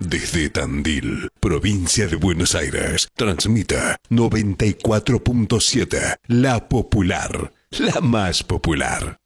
Desde Tandil, provincia de Buenos Aires, transmite 94.7, La Popular, la más popular.